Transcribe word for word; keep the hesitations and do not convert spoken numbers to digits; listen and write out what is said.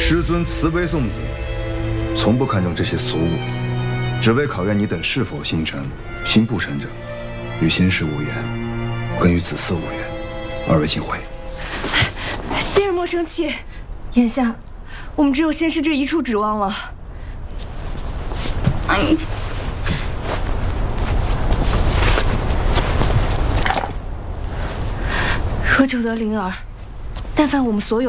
师尊慈悲送子，从不看重这些俗物，只为考验你等是否心诚。心不诚者，与先师无缘，更与子嗣无缘，二位请回。 先人莫生气，眼下我们只有先师这一处指望了。哎。 若救得灵儿，但凡我们所有。